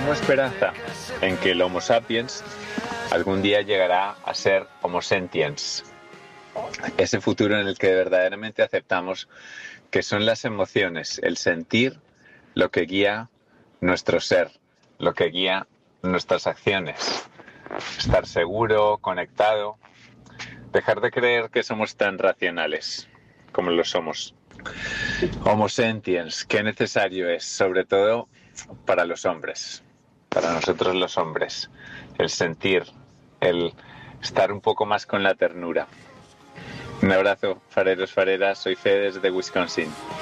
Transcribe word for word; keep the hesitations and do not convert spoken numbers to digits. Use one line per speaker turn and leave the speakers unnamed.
tengo esperanza en que el Homo sapiens algún día llegará a ser Homo sentiens. Ese futuro en el que verdaderamente aceptamos que son las emociones, el sentir, lo que guía nuestro ser, lo que guía nuestras acciones. Estar seguro, conectado, dejar de creer que somos tan racionales como lo somos. Homo sentiens, qué necesario es, sobre todo para los hombres, para nosotros los hombres, el sentir, el estar un poco más con la ternura. Un abrazo, fareros, fareras, soy Fede desde Wisconsin.